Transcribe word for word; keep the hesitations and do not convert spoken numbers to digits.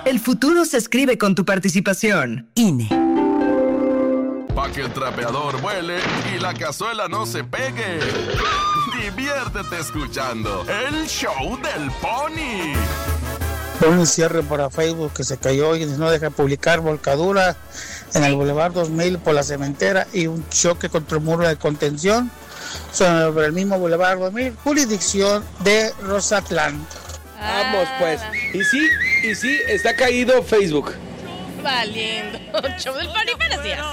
El futuro se escribe con tu participación. I N E. Pa' que el trapeador vuele y la cazuela no se pegue. Diviértete escuchando el show del Pony. Un cierre para Facebook que se cayó y no deja publicar, volcadura en el Boulevard dos mil por la cementera y un choque contra el muro de contención sobre el mismo Boulevard dos mil, jurisdicción de Rosatlán. Vamos pues. Y sí, y sí, está caído Facebook. Valiendo. Show del Pony para días.